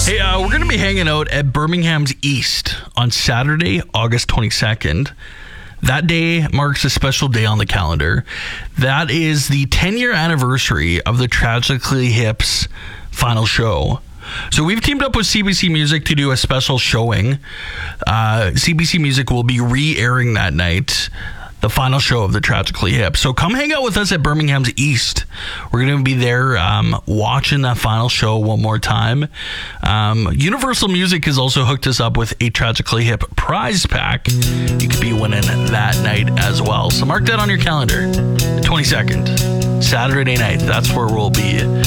Hey, we're going to be hanging out at Birmingham's East on Saturday, August 22nd. That day marks a special day on the calendar. That is the 10-year anniversary of the Tragically Hip's final show. So we've teamed up with CBC Music to do a special showing. CBC Music will be re-airing that night the final show of the Tragically Hip. So come hang out with us at Birmingham's East. We're going to be there watching that final show one more time. Universal Music has also hooked us up with a Tragically Hip prize pack. You could be winning that night as well. So mark that on your calendar. 22nd, Saturday night. That's where we'll be